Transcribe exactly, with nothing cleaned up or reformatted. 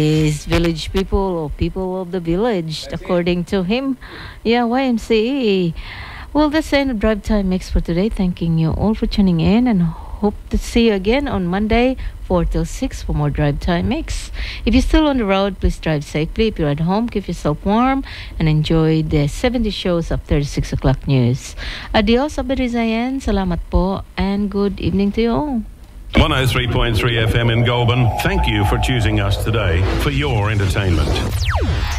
is village people or people of the village, according to him. Yeah, Y M C A. Well, that's the end of Drive Time Mix for today. Thanking you all for tuning in and hope to see you again on Monday, four till six for more Drive Time Mix. If you're still on the road, please drive safely. If you're at home, keep yourself warm and enjoy the seventy shows after the six o'clock news. Adios, Abirizayan. Salamat po and good evening to you all. one oh three point three F M in Goulburn. Thank you for choosing us today for your entertainment.